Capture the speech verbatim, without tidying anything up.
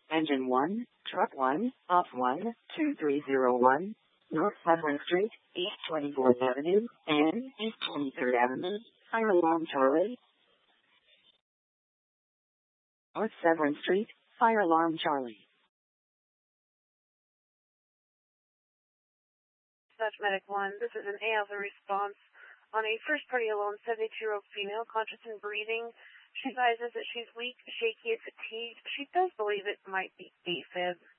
Engine one, Truck one, Op one, two three zero one, North Severn Street, East twenty-fourth Avenue, and East twenty-third Avenue. Fire alarm Charlie. North Severn Street, fire alarm Charlie. Dispatch Medic one, this is an A L Z response on a first-party alone seventy-two-year-old female, conscious and breathing. She advises that she's weak, shaky, and fatigued. She does believe it might be AFib.